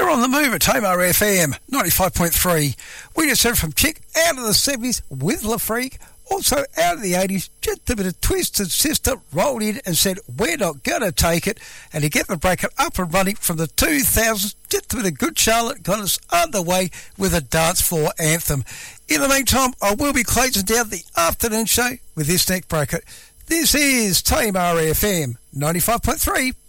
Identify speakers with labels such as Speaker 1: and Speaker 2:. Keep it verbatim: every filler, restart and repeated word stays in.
Speaker 1: You're on the move at Tamar F M ninety-five point three. We just heard from Chick out of the seventies with La Freak. Also out of the eighties, just a bit of Twisted Sister rolled in and said, we're not going to take it. And to get the breaker up and running from the two thousands, just a bit of Good Charlotte got us underway with a dance floor anthem. In the meantime, I will be closing down the afternoon show with this next breaker. This is Tamar F M ninety-five point three.